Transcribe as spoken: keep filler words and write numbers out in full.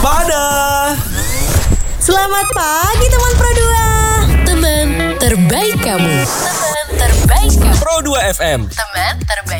Waspada. Selamat pagi teman Pro dua. Teman terbaik kamu. Teman terbaik kamu. Pro dua F M. Teman terbaik